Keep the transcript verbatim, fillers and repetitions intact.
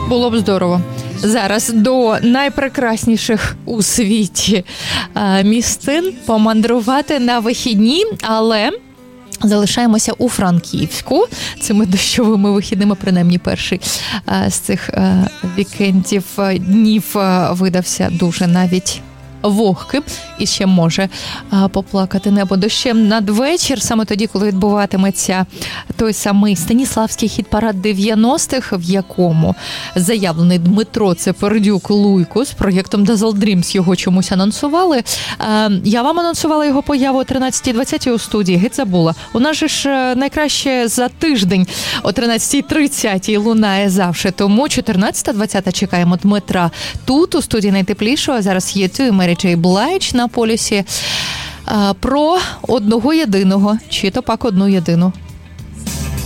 Було б здорово. Зараз до найпрекрасніших у світі містин помандрувати на вихідні, але залишаємося у Франківську цими дощовими вихідними, принаймні перший з цих вікендів, днів видався дуже навіть вогким і ще може а, поплакати небо дощем надвечір, саме тоді, коли відбуватиметься той самий Станіславський хіт-парад дев'яностих, в якому заявлений Дмитро Цепердюк-Луйко з проєктом Dazzle Dreams його чомусь анонсували. А, я вам анонсувала його появу о тринадцятій двадцять у студії, геть забула. У нас же ж найкраще за тиждень о тринадцятій тридцять лунає завжди, тому чотирнадцята двадцята чекаємо Дмитра тут, у студії найтеплішого. Зараз є ту Мері Джей Блайдж на полюсі про одного єдиного, чи то пак одну єдину